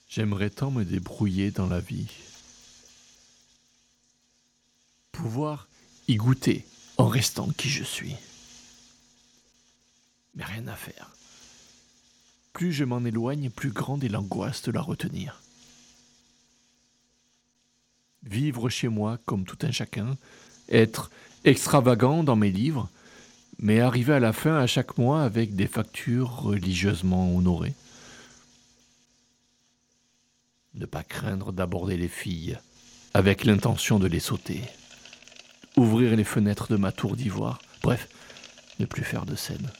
J'aimerais tant me débrouiller dans la vie. Pouvoir y goûter en restant qui je suis. Mais rien à faire. Plus je m'en éloigne, plus grande est l'angoisse de la retenir. Vivre chez moi comme tout un chacun, être extravagant dans mes livres, mais arriver à la fin à chaque mois avec des factures religieusement honorées. Ne pas craindre d'aborder les filles avec l'intention de les sauter. Ouvrir les fenêtres de ma tour d'ivoire. Bref, ne plus faire de scène.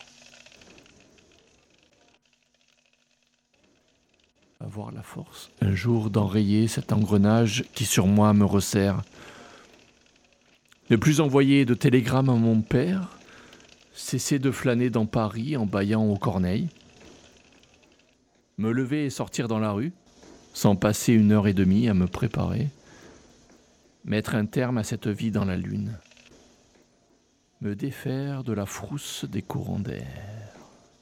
Avoir la force un jour d'enrayer cet engrenage qui sur moi me resserre. Ne plus envoyer de télégrammes à mon père. Cesser de flâner dans Paris en bâillant aux corneilles. Me lever et sortir dans la rue, sans passer 1 heure et demie à me préparer. Mettre un terme à cette vie dans la lune. Me défaire de la frousse des courants d'air.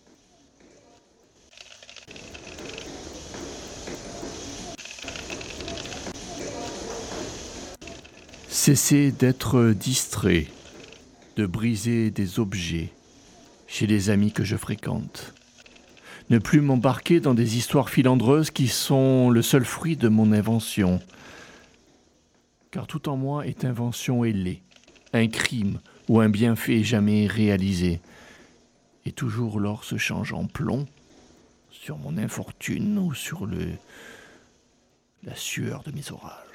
Cesser d'être distrait, de briser des objets chez les amis que je fréquente. Ne plus m'embarquer dans des histoires filandreuses qui sont le seul fruit de mon invention. Car tout en moi est invention ailée, un crime ou un bienfait jamais réalisé. Et toujours l'or se change en plomb sur mon infortune ou sur la sueur de mes orages.